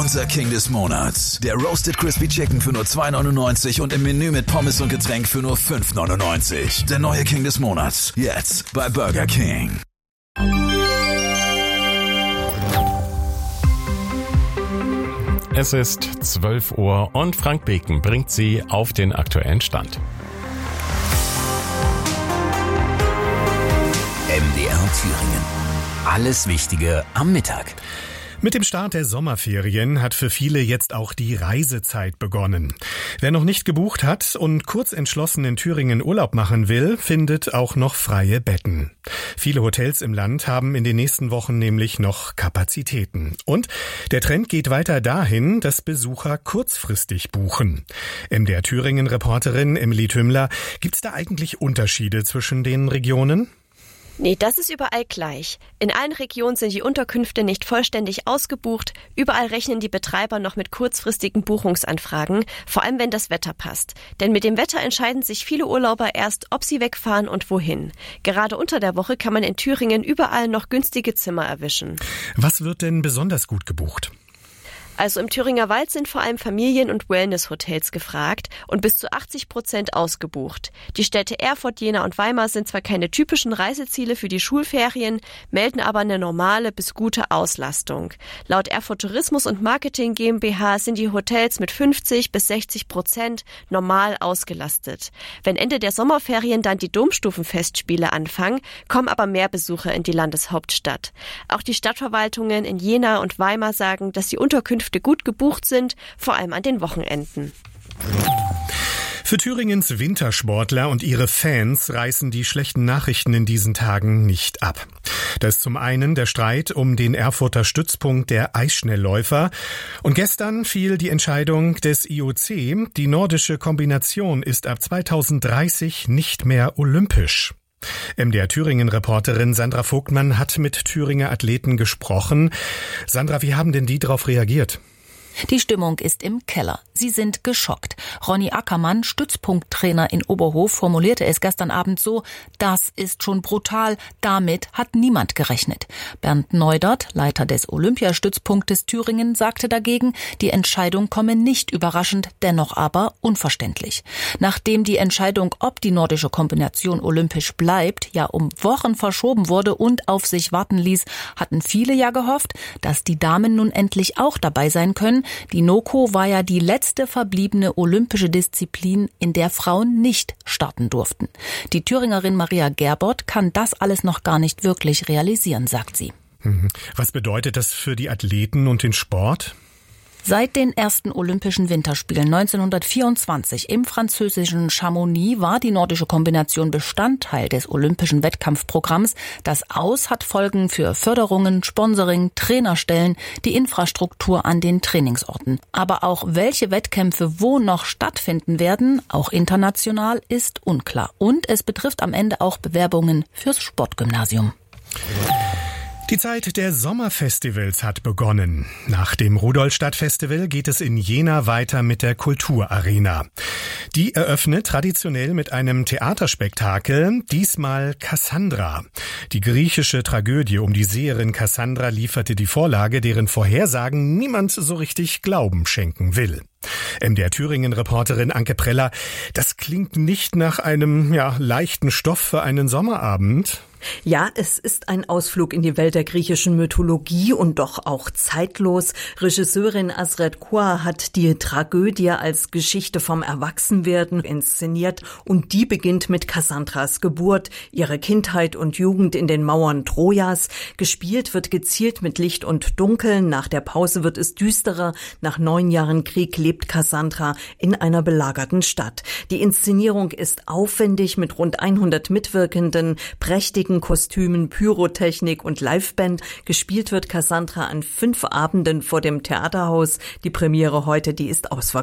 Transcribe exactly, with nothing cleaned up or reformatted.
Unser King des Monats. Der Roasted Crispy Chicken für nur zwei neunundneunzig und im Menü mit Pommes und Getränk für nur fünf neunundneunzig. Der neue King des Monats. Jetzt bei Burger King. Es ist zwölf Uhr und Frank Beken bringt Sie auf den aktuellen Stand. M D R Thüringen. Alles Wichtige am Mittag. Mit dem Start der Sommerferien hat für viele jetzt auch die Reisezeit begonnen. Wer noch nicht gebucht hat und kurz entschlossen in Thüringen Urlaub machen will, findet auch noch freie Betten. Viele Hotels im Land haben in den nächsten Wochen nämlich noch Kapazitäten. Und der Trend geht weiter dahin, dass Besucher kurzfristig buchen. M D R Thüringen-Reporterin Emily Tümmler, gibt's da eigentlich Unterschiede zwischen den Regionen? Nee, das ist überall gleich. In allen Regionen sind die Unterkünfte nicht vollständig ausgebucht. Überall rechnen die Betreiber noch mit kurzfristigen Buchungsanfragen, vor allem wenn das Wetter passt. Denn mit dem Wetter entscheiden sich viele Urlauber erst, ob sie wegfahren und wohin. Gerade unter der Woche kann man in Thüringen überall noch günstige Zimmer erwischen. Was wird denn besonders gut gebucht? Also im Thüringer Wald sind vor allem Familien- und Wellness-Hotels gefragt und bis zu achtzig Prozent ausgebucht. Die Städte Erfurt, Jena und Weimar sind zwar keine typischen Reiseziele für die Schulferien, melden aber eine normale bis gute Auslastung. Laut Erfurt Tourismus und Marketing GmbH sind die Hotels mit fünfzig bis sechzig Prozent normal ausgelastet. Wenn Ende der Sommerferien dann die Domstufenfestspiele anfangen, kommen aber mehr Besucher in die Landeshauptstadt. Auch die Stadtverwaltungen in Jena und Weimar sagen, dass die Unterkünfte gut gebucht sind, vor allem an den Wochenenden. Für Thüringens Wintersportler und ihre Fans reißen die schlechten Nachrichten in diesen Tagen nicht ab. Da ist zum einen der Streit um den Erfurter Stützpunkt der Eisschnellläufer. Und gestern fiel die Entscheidung des I O C, die nordische Kombination ist ab zweitausenddreißig nicht mehr olympisch. M D R Thüringen-Reporterin Sandra Vogtmann hat mit Thüringer Athleten gesprochen. Sandra, wie haben denn die darauf reagiert? Die Stimmung ist im Keller. Sie sind geschockt. Ronny Ackermann, Stützpunkttrainer in Oberhof, formulierte es gestern Abend so: Das ist schon brutal. Damit hat niemand gerechnet. Bernd Neudert, Leiter des Olympiastützpunktes Thüringen, sagte dagegen, die Entscheidung komme nicht überraschend, dennoch aber unverständlich. Nachdem die Entscheidung, ob die nordische Kombination olympisch bleibt, ja um Wochen verschoben wurde und auf sich warten ließ, hatten viele ja gehofft, dass die Damen nun endlich auch dabei sein können. Die NOKO war ja die letzte verbliebene olympische Disziplin, in der Frauen nicht starten durften. Die Thüringerin Maria Gerbert kann das alles noch gar nicht wirklich realisieren, sagt sie. Was bedeutet das für die Athleten und den Sport? Seit den ersten Olympischen Winterspielen neunzehnhundertvierundzwanzig im französischen Chamonix war die nordische Kombination Bestandteil des olympischen Wettkampfprogramms. Das Aus hat Folgen für Förderungen, Sponsoring, Trainerstellen, die Infrastruktur an den Trainingsorten. Aber auch welche Wettkämpfe wo noch stattfinden werden, auch international, ist unklar. Und es betrifft am Ende auch Bewerbungen fürs Sportgymnasium. Die Zeit der Sommerfestivals hat begonnen. Nach dem Rudolstadt-Festival geht es in Jena weiter mit der Kulturarena. Die eröffnet traditionell mit einem Theaterspektakel, diesmal Cassandra. Die griechische Tragödie um die Seherin Cassandra lieferte die Vorlage, deren Vorhersagen niemand so richtig Glauben schenken will. M D R Thüringen-Reporterin Anke Preller, das klingt nicht nach einem ja, leichten Stoff für einen Sommerabend. Ja, es ist ein Ausflug in die Welt der griechischen Mythologie und doch auch zeitlos. Regisseurin Asret Kua hat die Tragödie als Geschichte vom Erwachsenwerden inszeniert und die beginnt mit Cassandras Geburt, ihre Kindheit und Jugend in den Mauern Trojas. Gespielt wird gezielt mit Licht und Dunkel. Nach der Pause wird es düsterer. Nach neun Jahren Krieg lebt Cassandra in einer belagerten Stadt. Die Inszenierung ist aufwendig mit rund hundert Mitwirkenden, prächtigen Kostümen, Pyrotechnik und Liveband. Gespielt wird Cassandra an fünf Abenden vor dem Theaterhaus. Die Premiere heute, die ist ausverkauft.